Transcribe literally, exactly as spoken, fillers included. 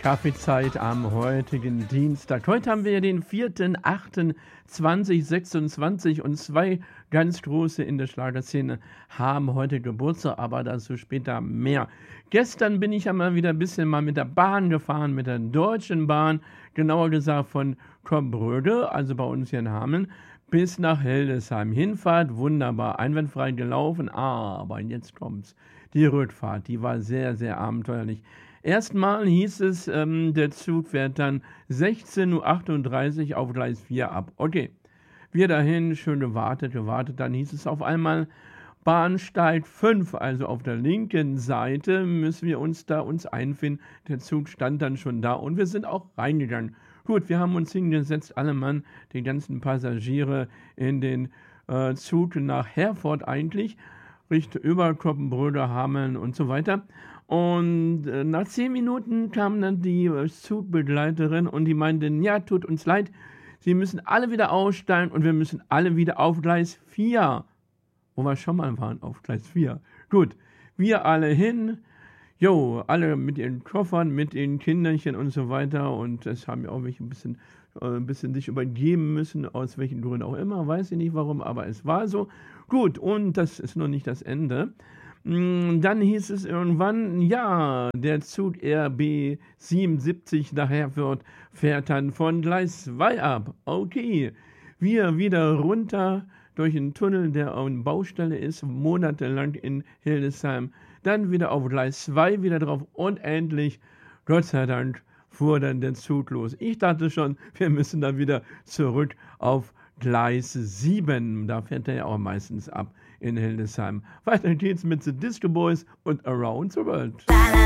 Kaffeezeit am heutigen Dienstag. Heute haben wir den vierten achten zweitausendsechsundzwanzig und zwei ganz große in der Schlagerszene haben heute Geburtstag, aber dazu später mehr. Gestern bin ich ja mal wieder ein bisschen mal mit der Bahn gefahren, mit der Deutschen Bahn, genauer gesagt von Cobbröde, also bei uns hier in Hameln, bis nach Hildesheim. Hinfahrt wunderbar, einwandfrei gelaufen, aber jetzt kommt's. Die Rückfahrt, die war sehr, sehr abenteuerlich. Erstmal hieß es, ähm, der Zug fährt dann sechzehn Uhr achtunddreißig auf Gleis vier ab. Okay, wir dahin, schön gewartet, gewartet. Dann hieß es auf einmal, Bahnsteig fünf, also auf der linken Seite müssen wir uns da uns einfinden. Der Zug stand dann schon da und wir sind auch reingegangen. Gut, wir haben uns hingesetzt, alle Mann, die ganzen Passagiere in den äh, Zug nach Herford eigentlich, Richtung über Cobbröde, Hameln und so weiter. Und äh, nach zehn Minuten kam dann die äh, Zugbegleiterin und die meinten, ja, tut uns leid, Sie müssen alle wieder aussteigen und wir müssen alle wieder auf Gleis vier. Wo wir schon mal waren, auf Gleis vier. Gut, wir alle hin, jo, alle mit ihren Koffern, mit ihren Kinderchen und so weiter. Und es haben ja auch welche ein bisschen, äh, ein bisschen sich übergeben müssen, aus welchen Gründen auch immer, weiß ich nicht warum, aber es war so. Gut, und das ist noch nicht das Ende. Dann hieß es irgendwann, ja, der Zug R B siebenundsiebzig nach Herford fährt dann von Gleis zwei ab. Okay, wir wieder runter durch einen Tunnel, der auf einer Baustelle ist, monatelang in Hildesheim. Dann wieder auf Gleis zwei wieder drauf und endlich, Gott sei Dank, fuhr dann der Zug los. Ich dachte schon, wir müssen dann wieder zurück auf Gleis sieben. Da fährt er ja auch meistens ab in Hildesheim. Weiter geht's mit The Disco Boys und Around the World.